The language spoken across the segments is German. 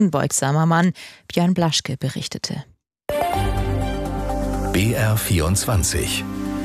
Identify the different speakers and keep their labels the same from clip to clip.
Speaker 1: Beugsamer Mann, Björn Blaschke berichtete.
Speaker 2: BR24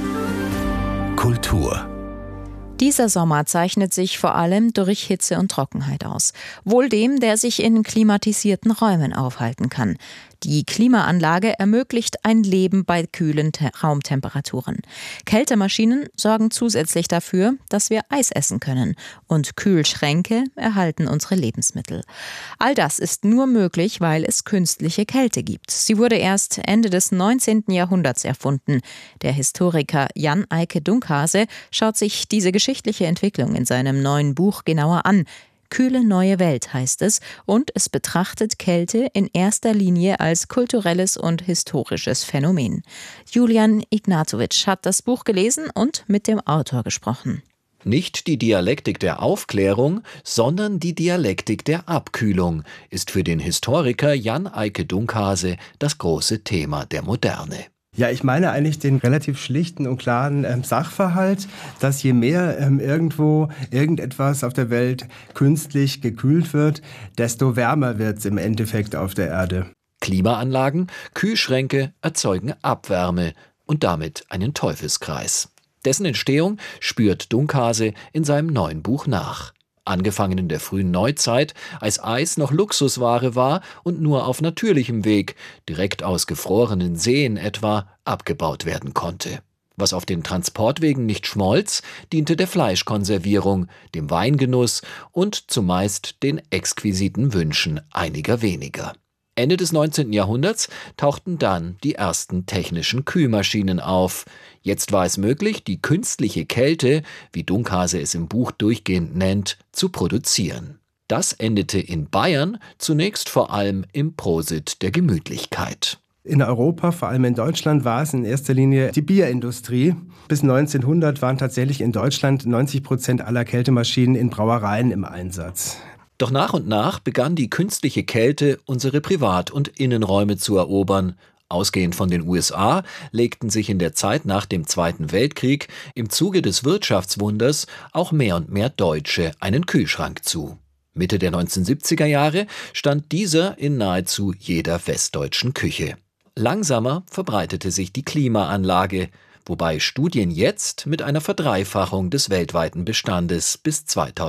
Speaker 2: Kultur.
Speaker 1: Dieser Sommer zeichnet sich vor allem durch Hitze und Trockenheit aus. Wohl dem, der sich in klimatisierten Räumen aufhalten kann. Die Klimaanlage ermöglicht ein Leben bei kühlen Raumtemperaturen. Kältemaschinen sorgen zusätzlich dafür, dass wir Eis essen können. Und Kühlschränke erhalten unsere Lebensmittel. All das ist nur möglich, weil es künstliche Kälte gibt. Sie wurde erst Ende des 19. Jahrhunderts erfunden. Der Historiker Jan Eike Dunkhase schaut sich diese geschichtliche Entwicklung in seinem neuen Buch genauer an. Kühle neue Welt heißt es, und es betrachtet Kälte in erster Linie als kulturelles und historisches Phänomen. Julian Ignatowitsch hat das Buch gelesen und mit dem Autor gesprochen.
Speaker 3: Nicht die Dialektik der Aufklärung, sondern die Dialektik der Abkühlung ist für den Historiker Jan Eike Dunkhase das große Thema der Moderne.
Speaker 4: Ja, ich meine eigentlich den relativ schlichten und klaren Sachverhalt, dass je mehr irgendwo irgendetwas auf der Welt künstlich gekühlt wird, desto wärmer wird es im Endeffekt auf der Erde.
Speaker 3: Klimaanlagen, Kühlschränke erzeugen Abwärme und damit einen Teufelskreis. Dessen Entstehung spürt Dunkhase in seinem neuen Buch nach. Angefangen in der frühen Neuzeit, als Eis noch Luxusware war und nur auf natürlichem Weg, direkt aus gefrorenen Seen etwa, abgebaut werden konnte. Was auf den Transportwegen nicht schmolz, diente der Fleischkonservierung, dem Weingenuss und zumeist den exquisiten Wünschen einiger weniger. Ende des 19. Jahrhunderts tauchten dann die ersten technischen Kühlmaschinen auf. Jetzt war es möglich, die künstliche Kälte, wie Dunkhase es im Buch durchgehend nennt, zu produzieren. Das endete in Bayern zunächst vor allem im Prosit der Gemütlichkeit.
Speaker 4: In Europa, vor allem in Deutschland, war es in erster Linie die Bierindustrie. Bis 1900 waren tatsächlich in Deutschland 90% aller Kältemaschinen in Brauereien im Einsatz.
Speaker 3: Doch nach und nach begann die künstliche Kälte unsere Privat- und Innenräume zu erobern. Ausgehend von den USA legten sich in der Zeit nach dem Zweiten Weltkrieg im Zuge des Wirtschaftswunders auch mehr und mehr Deutsche einen Kühlschrank zu. Mitte der 1970er Jahre stand dieser in nahezu jeder westdeutschen Küche. Langsamer verbreitete sich die Klimaanlage, wobei Studien jetzt mit einer Verdreifachung des weltweiten Bestandes bis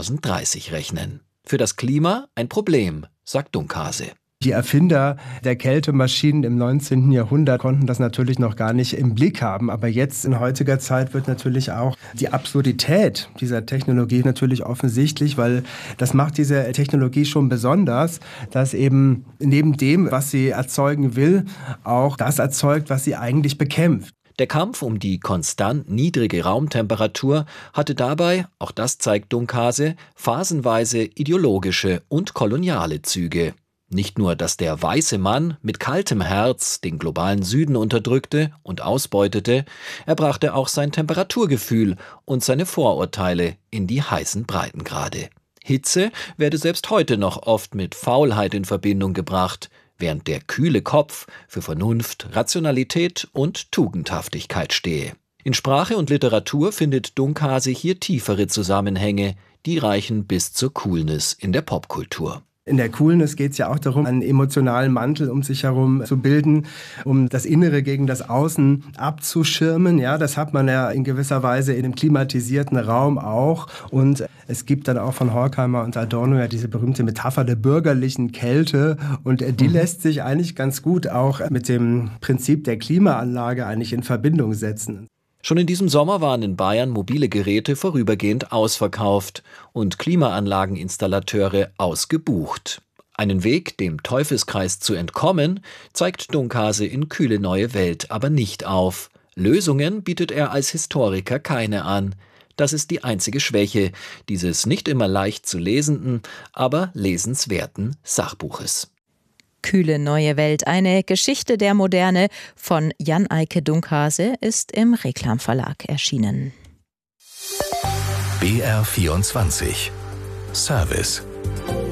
Speaker 3: 2030 rechnen. Für das Klima ein Problem, sagt Dunkhase.
Speaker 4: Die Erfinder der Kältemaschinen im 19. Jahrhundert konnten das natürlich noch gar nicht im Blick haben. Aber jetzt in heutiger Zeit wird natürlich auch die Absurdität dieser Technologie natürlich offensichtlich, weil das macht diese Technologie schon besonders, dass eben neben dem, was sie erzeugen will, auch das erzeugt, was sie eigentlich bekämpft.
Speaker 3: Der Kampf um die konstant niedrige Raumtemperatur hatte dabei, auch das zeigt Dunkhase, phasenweise ideologische und koloniale Züge. Nicht nur, dass der weiße Mann mit kaltem Herz den globalen Süden unterdrückte und ausbeutete, er brachte auch sein Temperaturgefühl und seine Vorurteile in die heißen Breitengrade. Hitze werde selbst heute noch oft mit Faulheit in Verbindung gebracht, während der kühle Kopf für Vernunft, Rationalität und Tugendhaftigkeit stehe. In Sprache und Literatur findet Dunkhase hier tiefere Zusammenhänge, die reichen bis zur Coolness in der Popkultur.
Speaker 4: In der Coolness geht es ja auch darum, einen emotionalen Mantel um sich herum zu bilden, um das Innere gegen das Außen abzuschirmen. Ja, das hat man ja in gewisser Weise in einem klimatisierten Raum auch. Und es gibt dann auch von Horkheimer und Adorno ja diese berühmte Metapher der bürgerlichen Kälte. Und die lässt sich eigentlich ganz gut auch mit dem Prinzip der Klimaanlage eigentlich in Verbindung setzen.
Speaker 3: Schon in diesem Sommer waren in Bayern mobile Geräte vorübergehend ausverkauft und Klimaanlageninstallateure ausgebucht. Einen Weg, dem Teufelskreis zu entkommen, zeigt Dunkhase in Kühle neue Welt aber nicht auf. Lösungen bietet er als Historiker keine an. Das ist die einzige Schwäche dieses nicht immer leicht zu lesenden, aber lesenswerten Sachbuches.
Speaker 1: Kühle neue Welt, eine Geschichte der Moderne von Jan Eike Dunkhase ist im Reklam Verlag erschienen.
Speaker 2: BR24 Service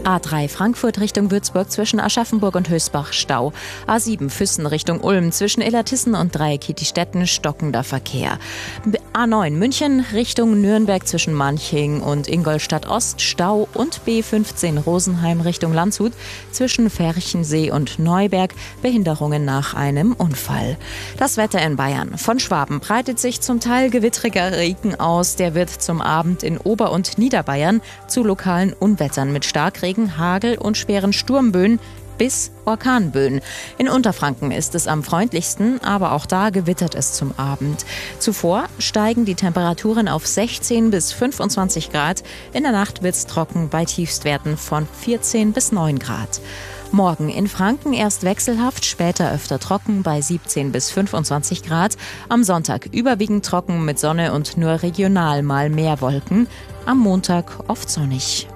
Speaker 1: A3 Frankfurt Richtung Würzburg zwischen Aschaffenburg und Hösbach Stau. A7 Füssen Richtung Ulm zwischen Illertissen und Dreiekirchstetten stockender Verkehr. A9 München Richtung Nürnberg zwischen Manching und Ingolstadt Ost Stau und B15 Rosenheim Richtung Landshut zwischen Ferchensee und Neuberg Behinderungen nach einem Unfall. Das Wetter in Bayern. Von Schwaben breitet sich zum Teil gewittriger Regen aus. Der wird zum Abend in Ober- und Niederbayern zu lokalen Unwettern mit Starkregen, Hagel und schweren Sturmböen bis Orkanböen. In Unterfranken ist es am freundlichsten, aber auch da gewittert es zum Abend. Zuvor steigen die Temperaturen auf 16 bis 25 Grad. In der Nacht wird es trocken bei Tiefstwerten von 14 bis 9 Grad. Morgen in Franken erst wechselhaft, später öfter trocken bei 17 bis 25 Grad. Am Sonntag überwiegend trocken mit Sonne und nur regional mal mehr Wolken. Am Montag oft sonnig.